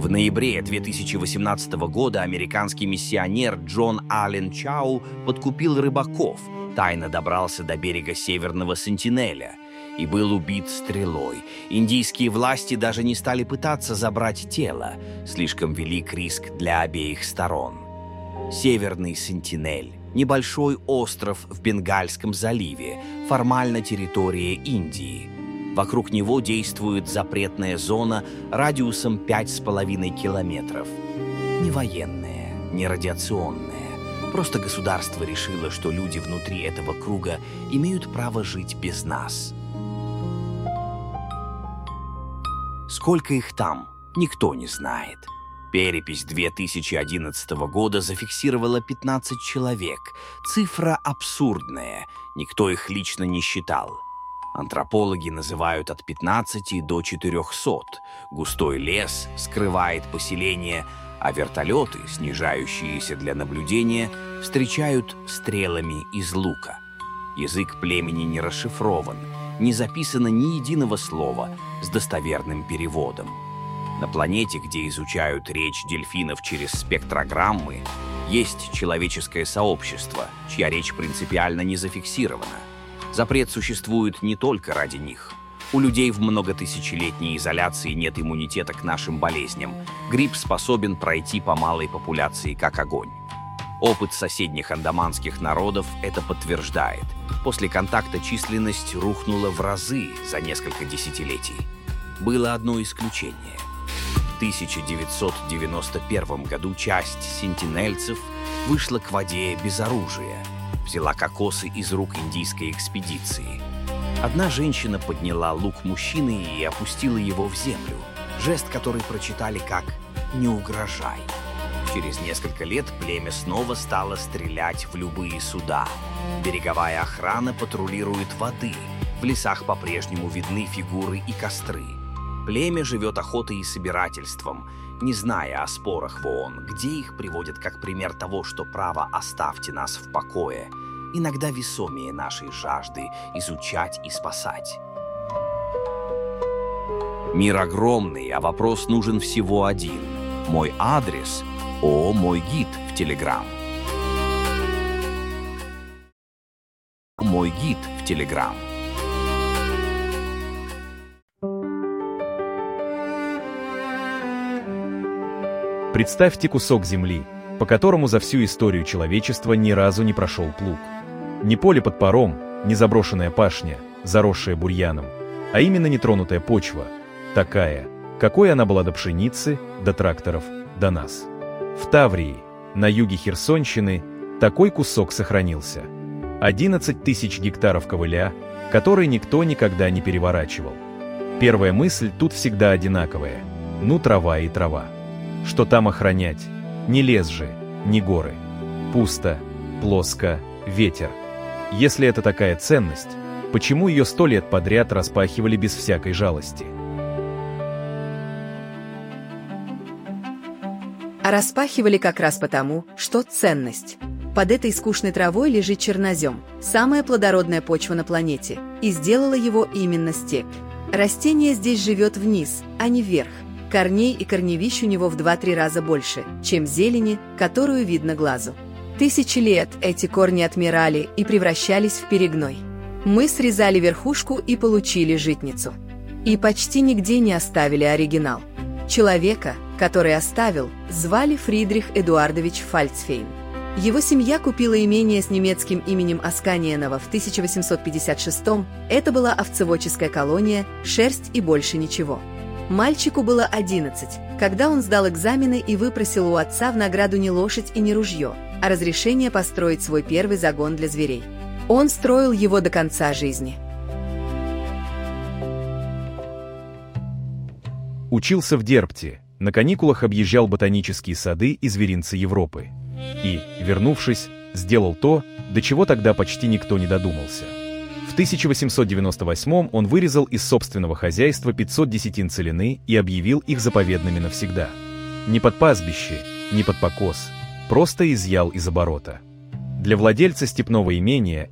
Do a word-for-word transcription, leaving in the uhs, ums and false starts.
В ноябре две тысячи восемнадцатого года американский миссионер Джон Аллен Чау подкупил рыбаков, тайно добрался до берега Северного Сентинеля и был убит стрелой. Индийские власти даже не стали пытаться забрать тело, слишком велик риск для обеих сторон. Северный Сентинель – небольшой остров в Бенгальском заливе, формально территория Индии. Вокруг него действует запретная зона радиусом пять с половиной километров. Не военная, не радиационная. Просто государство решило, что люди внутри этого круга имеют право жить без нас. Сколько их там, никто не знает. Перепись две тысячи одиннадцатого года зафиксировала пятнадцать человек. Цифра абсурдная, никто их лично не считал. Антропологи называют от пятнадцати до четырехсот. Густой лес скрывает поселение, а вертолеты, снижающиеся для наблюдения, встречают стрелами из лука. Язык племени не расшифрован, не записано ни единого слова с достоверным переводом. На планете, где изучают речь дельфинов через спектрограммы, есть человеческое сообщество, чья речь принципиально не зафиксирована. Запрет существует не только ради них. У людей в многотысячелетней изоляции нет иммунитета к нашим болезням. Грипп способен пройти по малой популяции как огонь. Опыт соседних андаманских народов это подтверждает. После контакта численность рухнула в разы за несколько десятилетий. Было одно исключение. В тысяча девятьсот девяносто первом году часть сентинельцев вышла к воде без оружия, взяла кокосы из рук индийской экспедиции. Одна женщина подняла лук мужчины и опустила его в землю, жест, который прочитали как «не угрожай». Через несколько лет племя снова стало стрелять в любые суда. Береговая охрана патрулирует воды, в лесах по-прежнему видны фигуры и костры. Племя живет охотой и собирательством, не зная о спорах в ООН, где их приводят как пример того, что право «оставьте нас в покое» иногда весомее нашей жажды изучать и спасать. Мир огромный, а вопрос нужен всего один. Мой адрес – ООО «Мой гид» в Телеграм. «Мой гид» в Телеграм. Представьте кусок земли, по которому за всю историю человечества ни разу не прошел плуг. Не поле под паром, не заброшенная пашня, заросшая бурьяном, а именно нетронутая почва, такая, какой она была до пшеницы, до тракторов, до нас. В Таврии, на юге Херсонщины, такой кусок сохранился. одиннадцать тысяч гектаров ковыля, который никто никогда не переворачивал. Первая мысль тут всегда одинаковая – ну трава и трава. Что там охранять? Не лес же, не горы. Пусто, плоско, ветер. Если это такая ценность, почему ее сто лет подряд распахивали без всякой жалости? А распахивали как раз потому, что ценность. Под этой скучной травой лежит чернозем, самая плодородная почва на планете, и сделала его именно степь. Растение здесь живет вниз, а не вверх. Корней и корневищ у него в два-три раза больше, чем зелени, которую видно глазу. Тысячи лет эти корни отмирали и превращались в перегной. Мы срезали верхушку и получили житницу. И почти нигде не оставили оригинал. Человека, который оставил, звали Фридрих Эдуардович Фальцфейн. Его семья купила имение с немецким именем Асканиенова в тысяча восемьсот пятьдесят шестом. Это была овцеводческая колония, шерсть и больше ничего. Мальчику было одиннадцать, когда он сдал экзамены и выпросил у отца в награду не лошадь и не ружье, а разрешение построить свой первый загон для зверей. Он строил его до конца жизни. Учился в Дербте, на каникулах объезжал ботанические сады и зверинцы Европы. И, вернувшись, сделал то, до чего тогда почти никто не додумался. В тысяча восемьсот девяносто восьмом он вырезал из собственного хозяйства пятьсот десятин целины и объявил их заповедными навсегда. Не под пастбище, не под покос, просто изъял из оборота. Для владельца степного имения